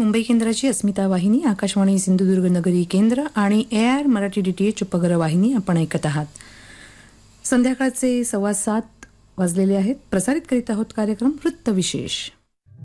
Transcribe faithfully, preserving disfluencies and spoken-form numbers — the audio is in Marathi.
मुंबई केंद्राची अस्मिता वाहिनी, आकाशवाणी सिंधुदुर्ग नगरी केंद्र आणि ए आर मराठी डीटीएच उपग्रह वाहिनी आपण ऐकत आहात. संध्याकाळचे सव्वा सात वाजलेले आहेत. प्रसारित करीत आहोत कार्यक्रम वृत्तविशेष.